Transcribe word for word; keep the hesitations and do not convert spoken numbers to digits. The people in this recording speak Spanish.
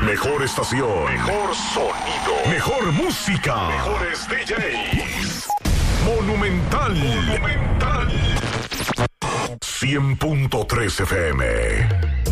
Mejor estación. Mejor sonido. Mejor música. Mejores D Js. Monumental. Monumental. cien punto tres F M.